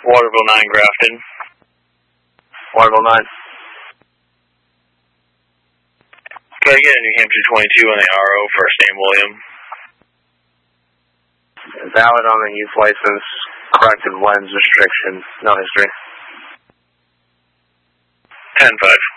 Waterville 9 Grafton. Waterville 9. Could I get a New Hampshire 22 on the RO for Sam William? Valid on the youth license. Corrected lens restriction. No history. 10-5.